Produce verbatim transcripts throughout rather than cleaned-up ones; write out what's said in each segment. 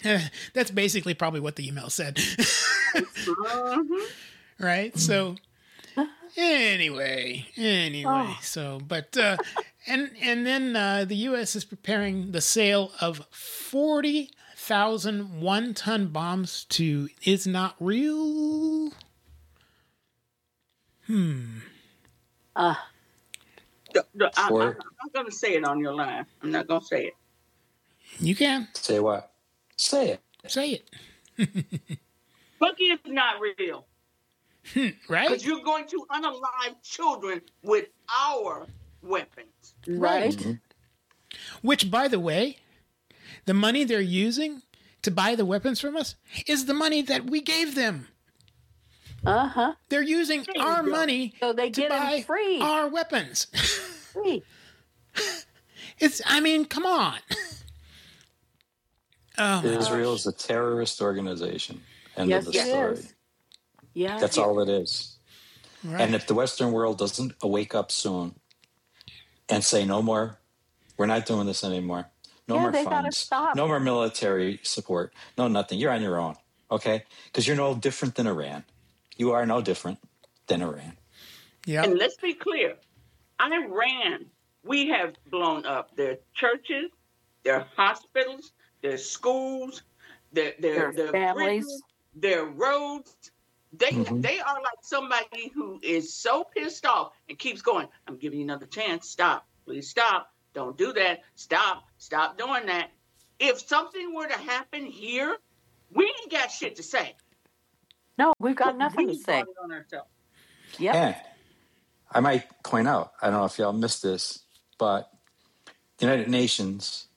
That's basically probably what the email said. uh-huh. Right? So, anyway, anyway, Oh. so, but, uh, and, and then uh, the U S is preparing the sale of forty thousand one-ton bombs to Is Not Real. Hmm. Uh, I, I, For- I'm not going to say it on your line. I'm not going to say it. You can. Say what? Say it. Say it. Bucky is not real. Right? Because you're going to unalive children with our weapons. right. Mm-hmm. Which, by the way, the money they're using to buy the weapons from us is the money that we gave them. Uh huh. They're using you our go. money So they to get 'em buy free. our weapons. Free. It's, I mean, come on. Oh, my Israel gosh. is a terrorist organization. End Yes, of the it story. is. Yeah. That's all it is. Right. And if the Western world doesn't wake up soon and say no more, we're not doing this anymore. No Yeah, more they gotta funds. stop. No more military support. No nothing. You're on your own. Okay? Because you're no different than Iran. You are no different than Iran. Yeah. And let's be clear. Iran, we have blown up their churches, their hospitals, their schools, their their, Their their families. bridges, their roads. They Mhm. they are like somebody who is so pissed off and keeps going. I'm giving you another chance. Stop. Please stop. Don't do that. Stop. Stop doing that. If something were to happen here, we ain't got shit to say. No, we've got nothing to We say. brought it on ourselves. Yep. And I might point out, I don't know if y'all missed this, but the United Nations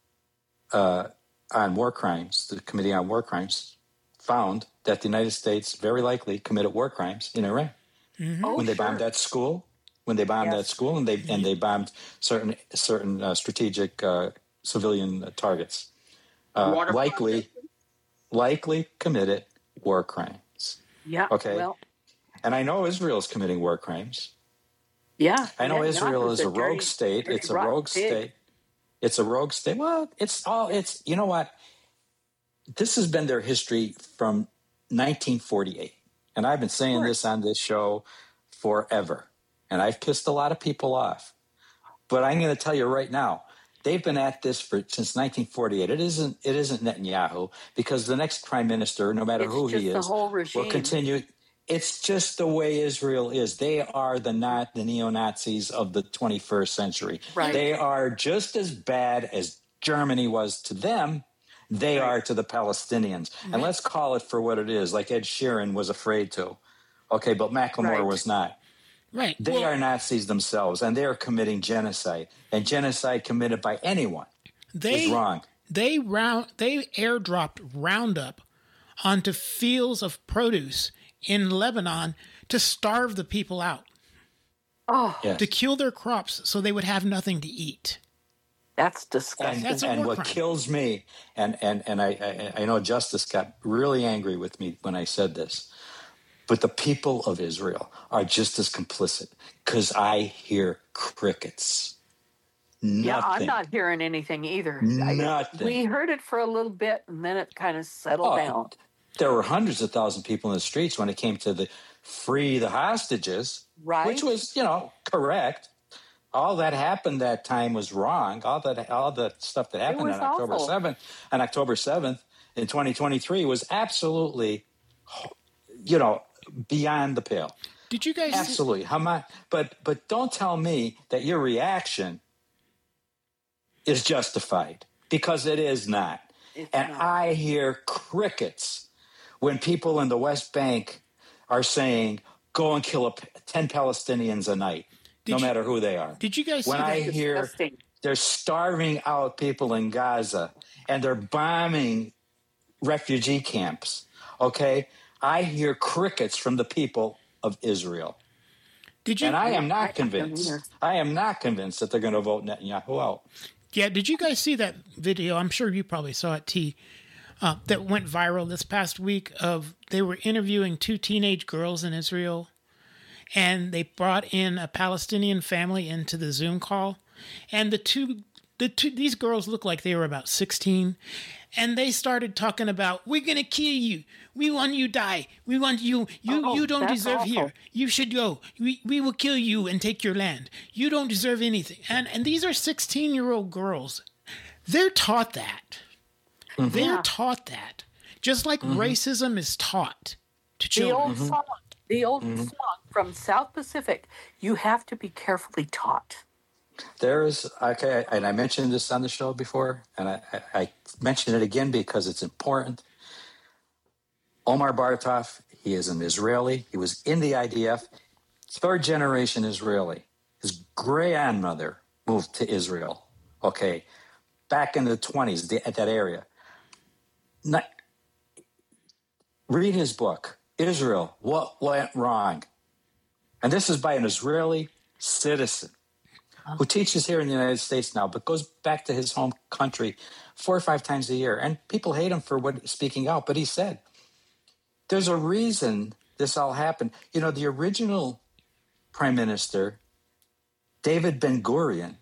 uh, on War Crimes, the Committee on War Crimes, found that the United States very likely committed war crimes in Iran Oh, when they sure. bombed that school, when they bombed Yes. that school, and they and they bombed certain certain uh, strategic uh, civilian targets. Uh, Water likely, project. likely committed war crimes. Yeah. Okay. Well, And I know Israel is committing war crimes. yeah. I know yeah, Israel Yahu's is a rogue dirty- state. dirty It's a rotten rogue pig. state. It's a rogue state. Well, it's all, it's, you know what? This has been their history from nineteen forty-eight. And I've been saying Sure. this on this show forever. And I've pissed a lot of people off. But I'm going to tell you right now, they've been at this for since nineteen forty-eight. It isn't, it isn't Netanyahu, because the next prime minister, no matter It's who just he the is, whole will regime. continue. It's just the way Israel is. They are the not the neo-Nazis of the twenty-first century. Right. They are just as bad as Germany was to them. They Right. are to the Palestinians. And let's call it for what it is, like Ed Sheeran was afraid to. Okay, but Macklemore Right. was not. Right. They Well, are Nazis themselves, and they are committing genocide. And genocide committed by anyone they is wrong. they round they airdropped Roundup onto fields of produce in Lebanon to starve the people out, Oh, Yes. to kill their crops so they would have nothing to eat. that's And, disgusting. That's a and war what crime. kills me, and, and, and I, I, I know Justice got really angry with me when I said this, but the people of Israel are just as complicit, because I hear crickets. Nothing. Yeah, I'm not hearing anything either. Nothing. We heard it for a little bit, and then it kind of settled Oh, down. There were hundreds of thousands of people in the streets when it came to the free the hostages, Right. which was, you know, correct. All that happened that time was wrong. All that, all the stuff that happened was on October awful. seventh, on October seventh in twenty twenty-three was absolutely, you know, beyond the pale. Did you guys? Absolutely. How am I, but but don't tell me that your reaction is justified, because it is not. It's and not. I hear crickets when people in the West Bank are saying, "Go and kill a, ten Palestinians a night, Did no you- matter who they are." Did you guys when see I that? hear Disgusting. they're starving out people in Gaza and they're bombing refugee camps, okay, I hear crickets from the people of Israel. Did you? And I am I not don't convinced. either. I am not convinced that they're going to vote Netanyahu out. Yeah. Did you guys see that video? I'm sure you probably saw it, T. Uh, that went viral this past week. Of they were interviewing two teenage girls in Israel, and they brought in a Palestinian family into the Zoom call, and the two the two, these girls look like they were about sixteen, and they started talking about, we're going to kill you. We want you die. We want you. You Oh, you don't that's deserve awful. here. You should go. We we will kill you and take your land. You don't deserve anything. And and these are sixteen-year-old girls. They're taught that. They're Yeah. taught that. Just like racism is taught to The children. old song, the old song from South Pacific. You have to be carefully taught. There is, okay, and I mentioned this on the show before, and I, I, I mention it again because it's important. Omar Bartov, he is an Israeli. He was in the I D F, third generation Israeli. His grandmother moved to Israel, okay, back in the twenties, the, at that area. Not, read his book, Israel, What Went Wrong? And this is by an Israeli citizen who teaches here in the United States now, but goes back to his home country four or five times a year. And people hate him for what speaking out, but he said, there's a reason this all happened. You know, the original prime minister, David Ben-Gurion,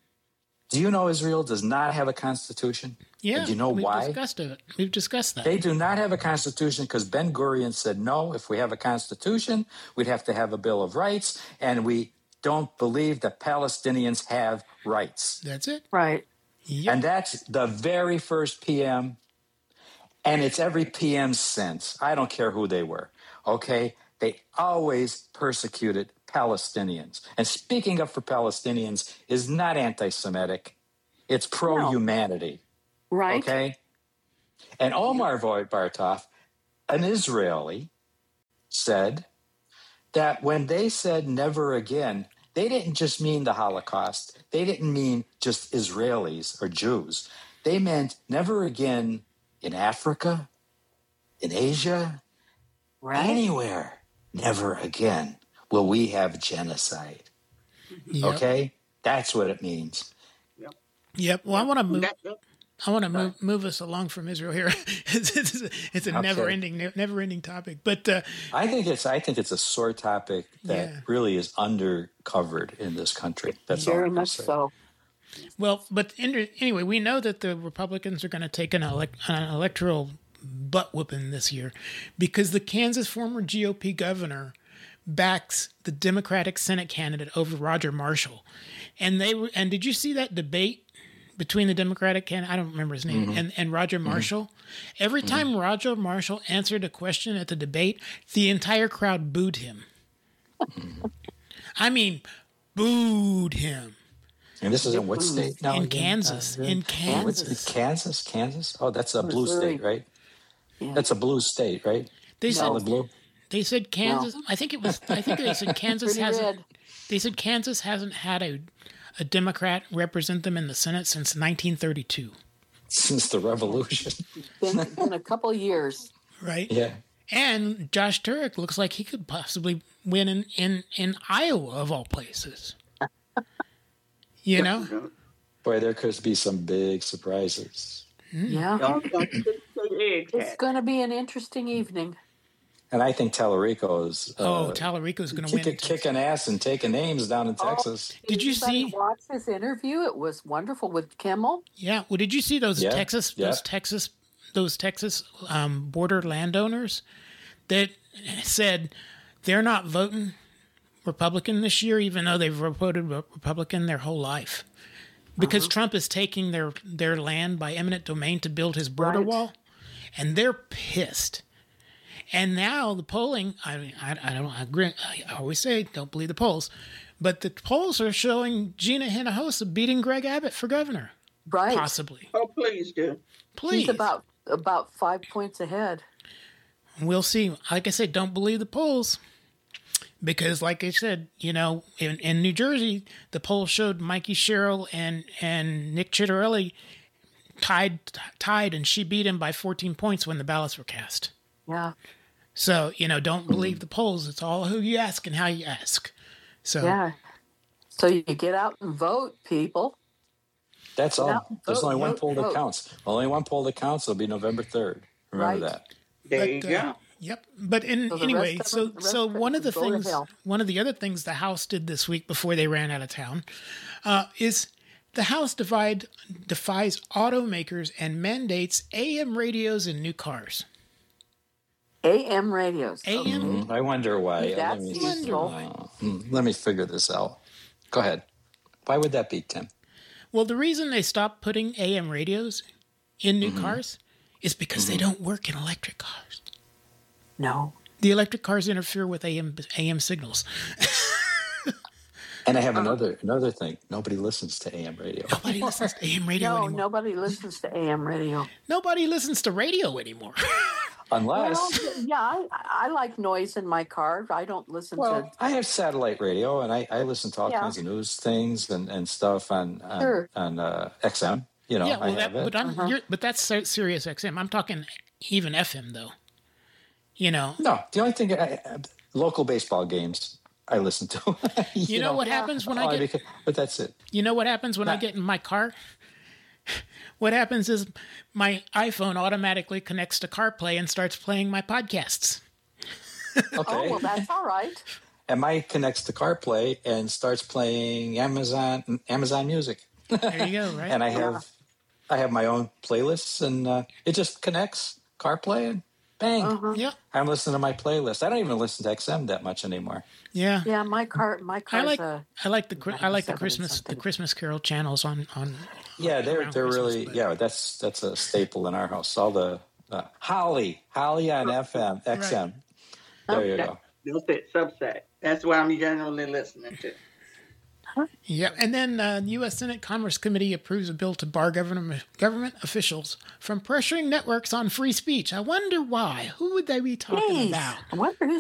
do you know Israel does not have a constitution? Yeah. And do you know we've why? Discussed it. We've discussed that. They do not have a constitution because Ben-Gurion said, no, if we have a constitution, we'd have to have a Bill of Rights, and we don't believe that Palestinians have rights. That's it. Right. Yep. And that's the very first P M, and it's every P M since. I don't care who they were, okay? They always persecuted Palestinians. And speaking up for Palestinians is not anti-Semitic. It's pro-humanity, Right. okay? And Omar Bartov, an Israeli, said that when they said never again, they didn't just mean the Holocaust. They didn't mean just Israelis or Jews. They meant never again in Africa, in Asia, Right. anywhere. Never again will we have genocide. Yep. Okay? That's what it means. Yep. Well, I want to move. That- that- I want to move, move us along from Israel here. it's, it's, it's a Okay. never-ending, never-ending topic. But uh, I think it's I think it's a sore topic that Yeah. really is undercovered in this country. That's all Very I'm gonna much say. so. well, but in, anyway, we know that the Republicans are going to take an, elect, an electoral butt whooping this year because the Kansas former G O P governor backs the Democratic Senate candidate over Roger Marshall, and they were. And did you see that debate between the Democratic candidate, I don't remember his name, and, and Roger Marshall? Every time Roger Marshall answered a question at the debate, the entire crowd booed him. I mean, booed him. And this is in what state now? In again? Kansas. Uh, In what's Kansas. it? Kansas? Kansas? Oh, that's a blue Missouri. state, right? Yeah. That's a blue state, right? They said Solid blue. they said Kansas. I think it was. I think they said Kansas Pretty hasn't. red. They said Kansas hasn't had a a Democrat represent them in the Senate since nineteen thirty-two. Since the revolution. Been, been a couple of years. Right. Yeah. And Josh Turek looks like he could possibly win in, in, in Iowa, of all places. You know? Boy, there could be some big surprises. Yeah. Don't- don't get the egg, It's Kat. going to be an interesting evening. And I think Tallarico is uh, Oh, Tallarico's going to win. kick, it. kicking ass and taking names down in Texas. Did you Anybody see- watch this interview? It was wonderful with Kimmel. Yeah. Well, did you see those Yeah, Texas, yeah. those Texas, those Texas um, border landowners that said they're not voting Republican this year, even though they've voted Republican their whole life, because Trump is taking their their land by eminent domain to build his border Right. wall, and they're pissed. And now the polling, I mean, I, I don't agree. I always say don't believe the polls, but the polls are showing Gina Hinojosa beating Greg Abbott for governor, Right. possibly. Oh, please do. Please, He's about about five points ahead. we'll see. Like I said, don't believe the polls. Because, like I said, you know, in, in New Jersey, the poll showed Mikey Sherrill and, and Nick Ciccarelli tied, tied, and she beat him by fourteen points when the ballots were cast. Yeah. So, you know, don't believe the polls. It's all who you ask and how you ask. So, Yeah. So you get out and vote, people. That's Yeah, all. There's vote, only one vote, poll that vote. counts. Only one poll that counts. It'll be November third. Remember Right. that. There you But, go. uh, Yep. But in, So the anyway, rest of so them- the rest so of them one of the can go to things, hell. one of the other things the House did this week before they ran out of town, uh, is The House divide, defies automakers and mandates A M radios in new cars. A M radios. A M? Mm, I wonder why. Uh, That's let, me, useful. uh, hmm, let me figure this out. Go ahead. Why would that be, Tim? Well, the reason they stopped putting A M radios in new mm-hmm. cars is because mm-hmm. they don't work in electric cars. No. The electric cars interfere with A M A M signals. And I have another another thing. Nobody listens to A M radio. Nobody listens to A M radio no, anymore. No, nobody listens to A M radio. Nobody listens to radio anymore. Unless... Well, yeah, I, I like noise in my car. I don't listen well, to... I have satellite radio, and I, I listen to all yeah. kinds of news things and, and stuff on, on, sure. on uh, X M. You know, yeah, well, I that, have it. But, I'm, uh-huh. you're, but that's Sirius X M. I'm talking even F M, though. You know? No, the only thing... I, I, local baseball games... I listen to. you, you know, know what happens when I get... Because, but that's it. You know what happens when Not, I get in my car? What happens is my iPhone automatically connects to CarPlay and starts playing my podcasts. Okay. Oh, well, that's all right. And mine connects to CarPlay and starts playing Amazon Amazon Music. There you go, right? And I have yeah. I have my own playlists, and uh, it just connects CarPlay and bang. Uh-huh. Yeah. I'm listening to my playlist. I don't even listen to X M that much anymore. Yeah. Yeah, my car my car's I like a I like the I like the Christmas the Christmas Carol channels on on Yeah, they're they're Christmas, really but... yeah, that's that's a staple in our house. All the uh, Holly, Holly on F M, X M. Right. There you go. That's it, Substack. That's what I'm generally listening to. Huh? Yeah, and then uh, the U S Senate Commerce Committee approves a bill to bar government government officials from pressuring networks on free speech. I wonder why. Who would they be talking Jeez. about? I wonder who's